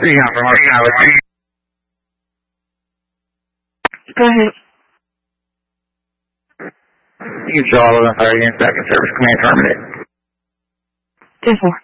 Go ahead. You draw the fire unit back in service. Command terminate. 10-4.